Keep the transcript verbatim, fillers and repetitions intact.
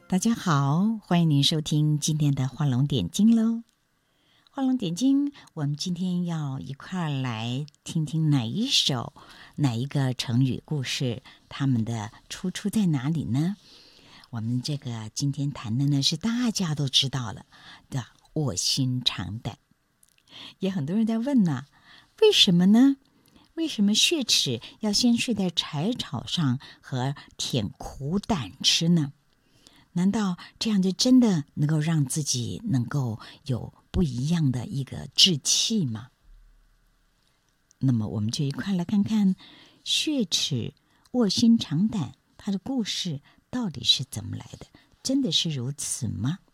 大家好，欢迎您收听今天的画龙点睛喽。画龙点睛，我们今天要一块儿来听听哪一首、哪一个成语故事，它们的出处在哪里呢？我们这个今天谈的呢是大家都知道了的卧薪尝胆，也很多人在问呢，为什么呢？为什么血齿要先睡在柴草上和舔苦胆吃呢？难道这样就真的能够让自己能够有不一样的一个志气吗？那么我们就一块来看看血齿卧薪尝胆它的故事到底是怎么来的，真的是如此吗？